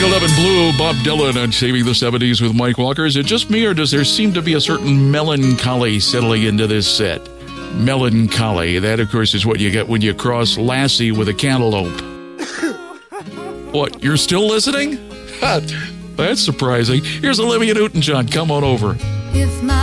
11 Blue, Bob Dylan on Saving the 70s with Mike Walker. Is it just me, or does there seem to be a certain melancholy settling into this set? Melancholy. That, of course, is what you get when you cross Lassie with a cantaloupe. What, you're still listening? That's surprising. Here's Olivia Newton-John. Come on over. If my